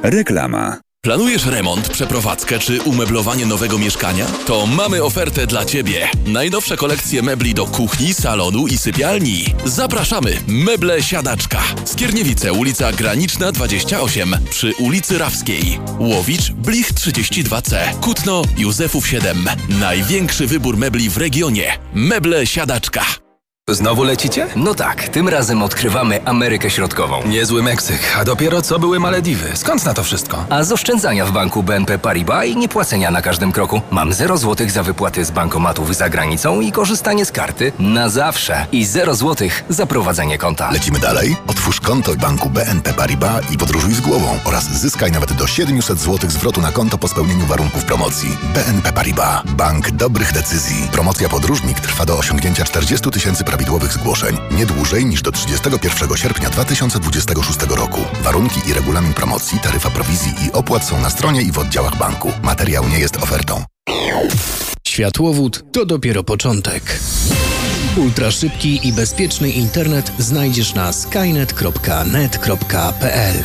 Reklama. Planujesz remont, przeprowadzkę czy umeblowanie nowego mieszkania? To mamy ofertę dla Ciebie. Najnowsze kolekcje mebli do kuchni, salonu i sypialni. Zapraszamy! Meble Siadaczka. Skierniewice, ulica Graniczna 28 przy ulicy Rawskiej. Łowicz, Blich 32C. Kutno, Józefów 7. Największy wybór mebli w regionie. Meble Siadaczka. Znowu lecicie? No tak, tym razem odkrywamy Amerykę Środkową. Niezły Meksyk, a dopiero co były Malediwy. Skąd na to wszystko? A z oszczędzania w banku BNP Paribas i niepłacenia na każdym kroku. Mam 0 zł za wypłaty z bankomatów za granicą i korzystanie z karty na zawsze. I 0 zł za prowadzenie konta. Lecimy dalej? Otwórz konto w banku BNP Paribas i podróżuj z głową oraz zyskaj nawet do 700 zł zwrotu na konto po spełnieniu warunków promocji. BNP Paribas. Bank dobrych decyzji. Promocja Podróżnik trwa do osiągnięcia 40 000 prawidłowych zgłoszeń. Nie dłużej niż do 31 sierpnia 2026 roku. Warunki i regulamin promocji, taryfa prowizji i opłat są na stronie i w oddziałach banku. Materiał nie jest ofertą. Światłowód to dopiero początek. Ultraszybki i bezpieczny internet znajdziesz na skynet.net.pl.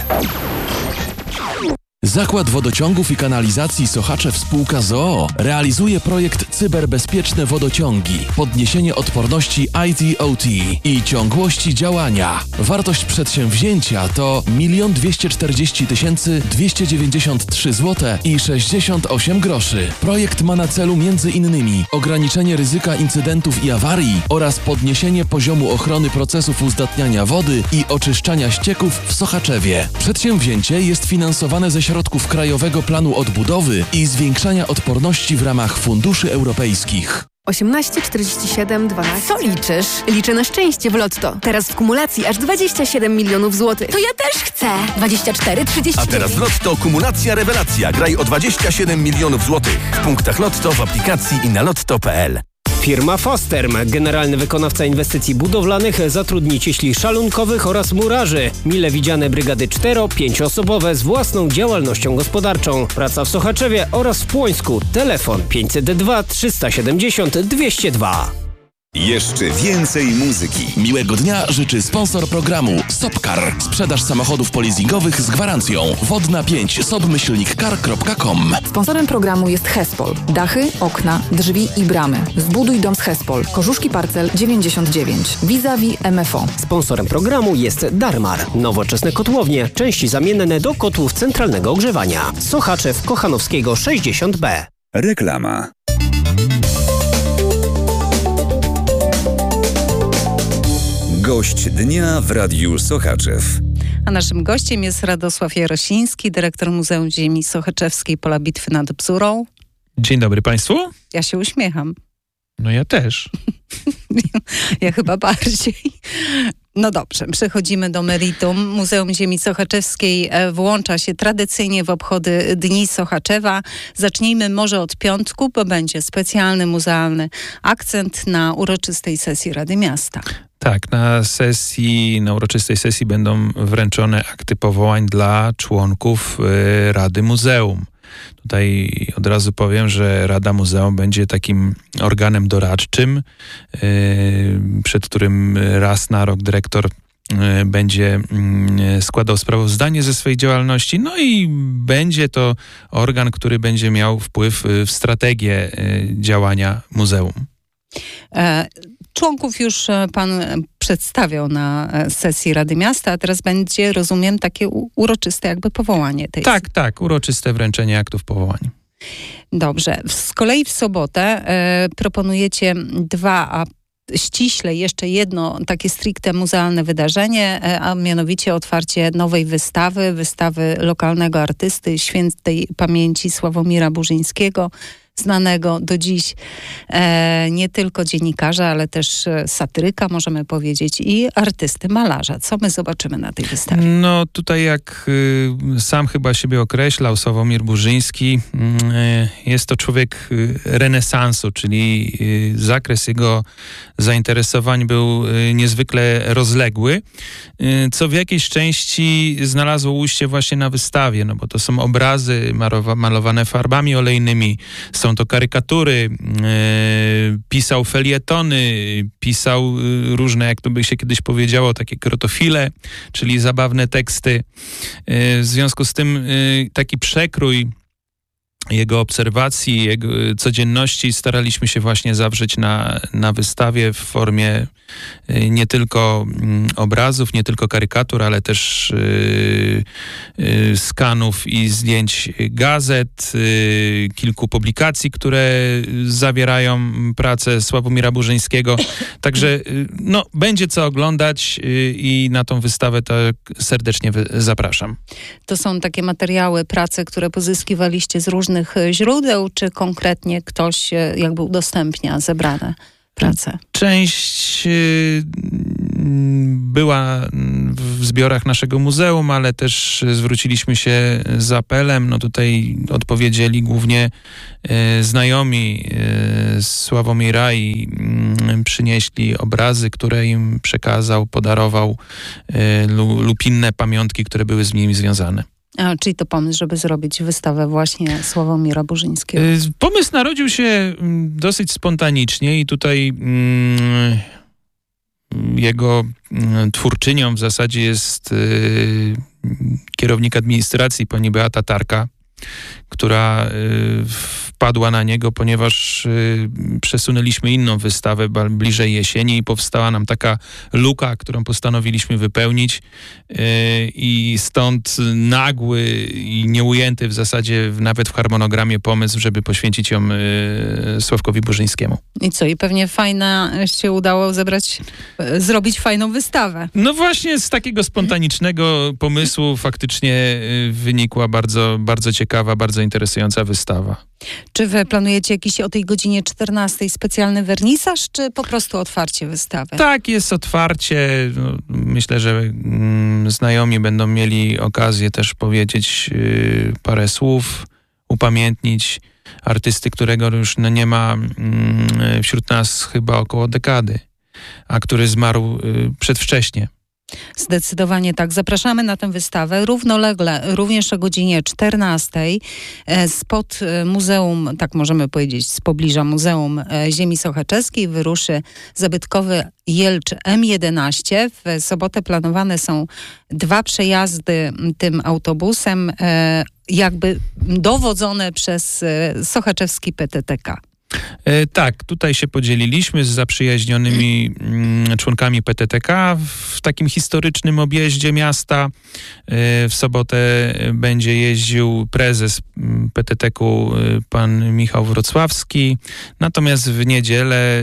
Zakład Wodociągów i Kanalizacji Sochaczew Spółka z o.o. realizuje projekt Cyberbezpieczne Wodociągi, podniesienie odporności IT/OT i ciągłości działania. Wartość przedsięwzięcia to 1 240 293 zł i 68 groszy. Projekt ma na celu m.in. ograniczenie ryzyka incydentów i awarii oraz podniesienie poziomu ochrony procesów uzdatniania wody i oczyszczania ścieków w Sochaczewie. Przedsięwzięcie jest finansowane ze środków Krajowego Planu Odbudowy i zwiększania odporności w ramach funduszy europejskich. 18, 47, 12. Co liczysz? Liczę na szczęście w Lotto. Teraz w kumulacji aż 27 milionów złotych. To ja też chcę. 24, 30. A teraz Lotto kumulacja rewelacja. Graj o 27 milionów złotych. W punktach Lotto, w aplikacji i na lotto.pl. Firma Fasterm, generalny wykonawca inwestycji budowlanych, zatrudni cieśli szalunkowych oraz murarzy. Mile widziane brygady 4-5-osobowe z własną działalnością gospodarczą. Praca w Sochaczewie oraz w Płońsku. Telefon 502 370 202. Jeszcze więcej muzyki. Miłego dnia życzy sponsor programu Sopcar. Sprzedaż samochodów polizingowych z gwarancją. Wodna 5 sopmyślnikcar.com. Sponsorem programu jest Hespol. Dachy, okna, drzwi i bramy. Zbuduj dom z Hespol. Korzuszki Parcel 99. Vis-a-vis MFO. Sponsorem programu jest Darmar. Nowoczesne kotłownie. Części zamienne do kotłów centralnego ogrzewania. Sochaczew Kochanowskiego 60B. Reklama. Gość dnia w Radiu Sochaczew. A naszym gościem jest Radosław Jarosiński, dyrektor Muzeum Ziemi Sochaczewskiej Pola Bitwy nad Bzurą. Dzień dobry Państwu. Ja się uśmiecham. No ja też. Ja chyba bardziej. No dobrze, przechodzimy do meritum. Muzeum Ziemi Sochaczewskiej włącza się tradycyjnie w obchody Dni Sochaczewa. Zacznijmy może od piątku, bo będzie specjalny muzealny akcent na uroczystej sesji Rady Miasta. Tak, na uroczystej sesji będą wręczone akty powołań dla członków Rady Muzeum. Tutaj od razu powiem, że Rada Muzeum będzie takim organem doradczym, przed którym raz na rok dyrektor będzie składał sprawozdanie ze swojej działalności, no i będzie to organ, który będzie miał wpływ w strategię działania muzeum. Członków już pan przedstawiał na sesji Rady Miasta, a teraz będzie, rozumiem, takie uroczyste jakby powołanie tej sesji. Tak, uroczyste wręczenie aktów powołań. Dobrze. Z kolei w sobotę proponujecie a ściśle jeszcze jedno takie stricte muzealne wydarzenie, a mianowicie otwarcie nowej wystawy lokalnego artysty świętej pamięci Sławomira Burzyńskiego, znanego do dziś nie tylko dziennikarza, ale też satyryka, możemy powiedzieć, i artysty, malarza. Co my zobaczymy na tej wystawie? No tutaj jak sam chyba siebie określał Sławomir Burzyński, jest to człowiek renesansu, czyli zakres jego zainteresowań był niezwykle rozległy, co w jakiejś części znalazło ujście właśnie na wystawie, no bo to są obrazy malowane farbami olejnymi, są są to karykatury, pisał felietony, pisał różne, jak to by się kiedyś powiedziało, takie krotofile, czyli zabawne teksty. W związku z tym taki przekrój jego obserwacji, jego codzienności staraliśmy się właśnie zawrzeć na wystawie w formie nie tylko obrazów, nie tylko karykatur, ale też skanów i zdjęć gazet, kilku publikacji, które zawierają pracę Sławomira Burzyńskiego. Także będzie co oglądać i na tą wystawę tak serdecznie zapraszam. To są takie materiały, prace, które pozyskiwaliście z różnych źródeł, czy konkretnie ktoś jakby udostępnia zebrane prace? Część była w zbiorach naszego muzeum, ale też zwróciliśmy się z apelem. Tutaj odpowiedzieli głównie znajomi Sławomira i przynieśli obrazy, które im przekazał, podarował lub inne pamiątki, które były z nimi związane. Czyli to pomysł, żeby zrobić wystawę właśnie Sławomira Burzyńskiego? Pomysł narodził się dosyć spontanicznie i tutaj jego twórczynią w zasadzie jest kierownik administracji, pani Beata Tarka, która wpadła na niego, ponieważ przesunęliśmy inną wystawę bliżej jesieni i powstała nam taka luka, którą postanowiliśmy wypełnić i stąd nagły i nieujęty w zasadzie nawet w harmonogramie pomysł, żeby poświęcić ją Sławkowi Burzyńskiemu. I co? I pewnie się udało zrobić fajną wystawę. No właśnie z takiego spontanicznego pomysłu faktycznie wynikła bardzo, bardzo ciekawa, bardzo interesująca wystawa. Czy wy planujecie jakiś o tej godzinie 14 specjalny wernisaż, czy po prostu otwarcie wystawy? Tak, jest otwarcie. Myślę, że znajomi będą mieli okazję też powiedzieć parę słów, upamiętnić artysty, którego już nie ma wśród nas chyba około dekady, a który zmarł przedwcześnie. Zdecydowanie tak. Zapraszamy na tę wystawę. Równolegle, również o godzinie 14 spod muzeum, tak możemy powiedzieć, z pobliża Muzeum Ziemi Sochaczeskiej wyruszy zabytkowy Jelcz M11. W sobotę planowane są 2 przejazdy tym autobusem, jakby dowodzone przez sochaczewski PTTK. Tak, tutaj się podzieliliśmy z zaprzyjaźnionymi członkami PTTK w takim historycznym objeździe miasta. W sobotę będzie jeździł prezes PTTK-u pan Michał Wrocławski, natomiast w niedzielę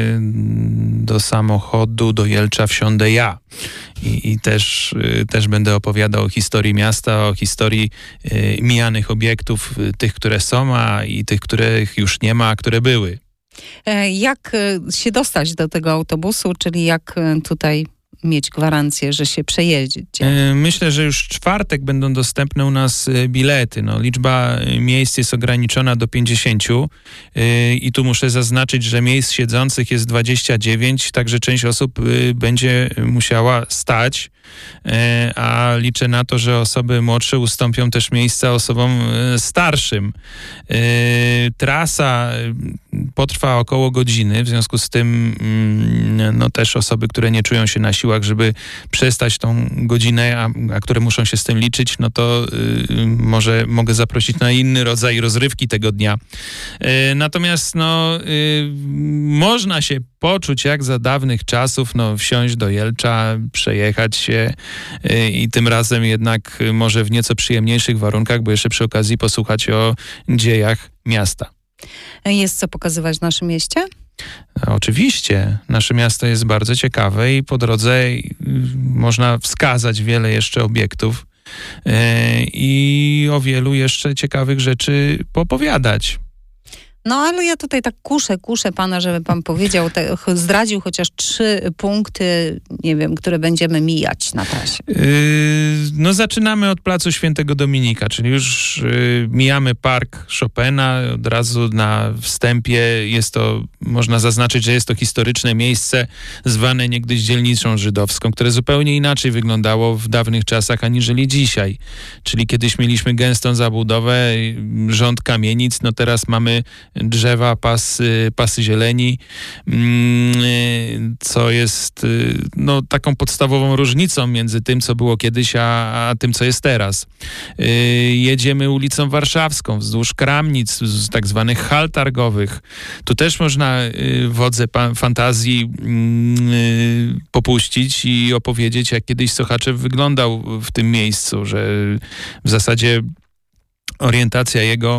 do samochodu do Jelcza wsiądę ja. I też będę opowiadał o historii miasta, o historii mijanych obiektów, tych, które są, i tych, których już nie ma, a które były. Jak się dostać do tego autobusu, czyli jak tutaj mieć gwarancję, że się przejedziecie? Myślę, że już w czwartek będą dostępne u nas bilety. Liczba miejsc jest ograniczona do 50 i tu muszę zaznaczyć, że miejsc siedzących jest 29, także część osób będzie musiała stać, a liczę na to, że osoby młodsze ustąpią też miejsca osobom starszym. Trasa potrwa około godziny, w związku z tym też osoby, które nie czują się na siłach, żeby przestać tą godzinę, a które muszą się z tym liczyć, to może mogę zaprosić na inny rodzaj rozrywki tego dnia. Natomiast można się poczuć jak za dawnych czasów, wsiąść do Jelcza, przejechać się i tym razem jednak może w nieco przyjemniejszych warunkach, bo jeszcze przy okazji posłuchać o dziejach miasta. Jest co pokazywać w naszym mieście? Oczywiście. Nasze miasto jest bardzo ciekawe i po drodze można wskazać wiele jeszcze obiektów i o wielu jeszcze ciekawych rzeczy poopowiadać. Ale ja tutaj tak kuszę pana, żeby pan powiedział, zdradził chociaż 3 punkty, nie wiem, które będziemy mijać na trasie. Zaczynamy od Placu Świętego Dominika, czyli już mijamy Park Chopina. Od razu na wstępie można zaznaczyć, że jest to historyczne miejsce zwane niegdyś dzielnicą żydowską, które zupełnie inaczej wyglądało w dawnych czasach aniżeli dzisiaj. Czyli kiedyś mieliśmy gęstą zabudowę, rząd kamienic, teraz mamy drzewa, pasy zieleni, co jest taką podstawową różnicą między tym, co było kiedyś, a tym, co jest teraz. Jedziemy ulicą Warszawską, wzdłuż kramnic, z tak zwanych hal targowych. Tu też można wodze fantazji popuścić i opowiedzieć, jak kiedyś Sochaczew wyglądał w tym miejscu, że w zasadzie orientacja jego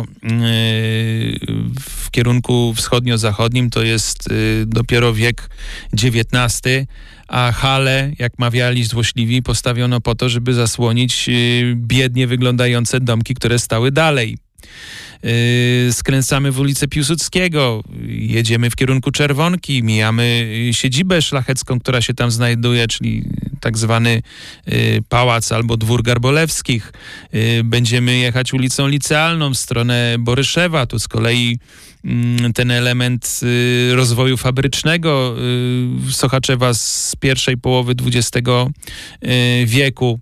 w kierunku wschodnio-zachodnim to jest dopiero wiek XIX, a hale, jak mawiali złośliwi, postawiono po to, żeby zasłonić biednie wyglądające domki, które stały dalej. Skręcamy w ulicę Piłsudskiego, jedziemy w kierunku Czerwonki, mijamy siedzibę szlachecką, która się tam znajduje, czyli tak zwany pałac albo dwór Garbolewskich. Będziemy jechać ulicą Licealną w stronę Boryszewa, tu z kolei ten element rozwoju fabrycznego Sochaczewa z pierwszej połowy XX wieku,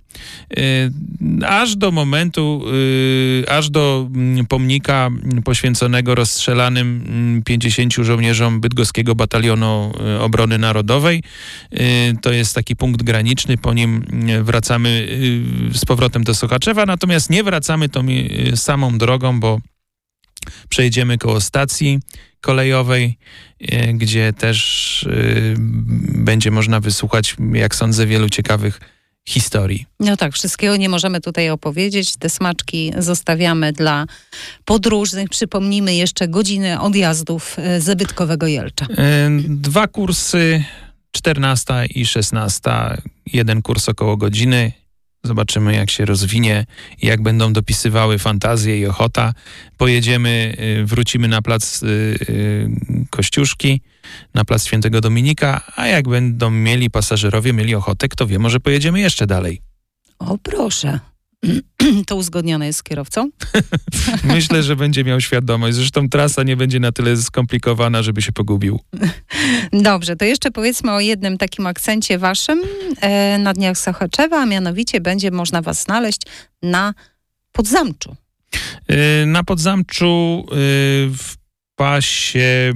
aż do momentu, aż do pomnika poświęconego rozstrzelanym 50 żołnierzom Bydgoskiego Batalionu Obrony Narodowej. To jest taki punkt graniczny, po nim wracamy z powrotem do Sochaczewa, natomiast nie wracamy tą samą drogą, bo przejedziemy koło stacji kolejowej, gdzie też będzie można wysłuchać, jak sądzę, wielu ciekawych historii. No tak, wszystkiego nie możemy tutaj opowiedzieć. Te smaczki zostawiamy dla podróżnych. Przypomnijmy jeszcze godziny odjazdów z Bydkowego Jelcza. 2 kursy, 14 i 16. Jeden kurs około godziny. Zobaczymy, jak się rozwinie, jak będą dopisywały fantazje i ochota. Pojedziemy, wrócimy na plac Kościuszki, na plac Świętego Dominika, a jak będą mieli pasażerowie, mieli ochotę, kto wie, może pojedziemy jeszcze dalej. O proszę. To uzgodnione jest z kierowcą? Myślę, że będzie miał świadomość. Zresztą trasa nie będzie na tyle skomplikowana, żeby się pogubił. Dobrze, to jeszcze powiedzmy o jednym takim akcencie waszym na Dniach Sochaczewa, a mianowicie będzie można was znaleźć na Podzamczu. Na Podzamczu w pasie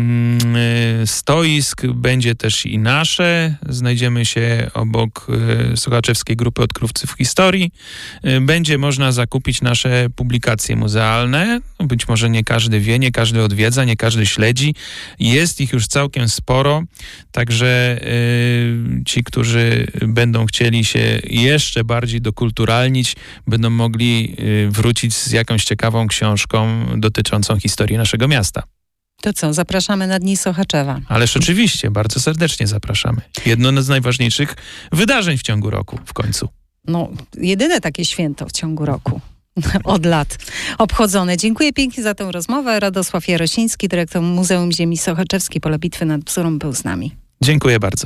stoisk będzie też i nasze. Znajdziemy się obok Sochaczewskiej Grupy Odkrywców Historii. Będzie można zakupić nasze publikacje muzealne. Być może nie każdy wie, nie każdy odwiedza, nie każdy śledzi. Jest ich już całkiem sporo, także ci, którzy będą chcieli się jeszcze bardziej dokulturalnić, będą mogli wrócić z jakąś ciekawą książką dotyczącą historii naszego miasta. To co, zapraszamy na Dni Sochaczewa. Ależ oczywiście, bardzo serdecznie zapraszamy. Jedno z najważniejszych wydarzeń w ciągu roku, w końcu. No, jedyne takie święto w ciągu roku. Od lat obchodzone. Dziękuję pięknie za tę rozmowę. Radosław Jarosiński, dyrektor Muzeum Ziemi Sochaczewskiej Pole Bitwy nad Bzurą, był z nami. Dziękuję bardzo.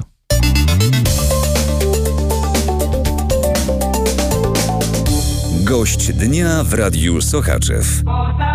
Gość dnia w Radiu Sochaczew.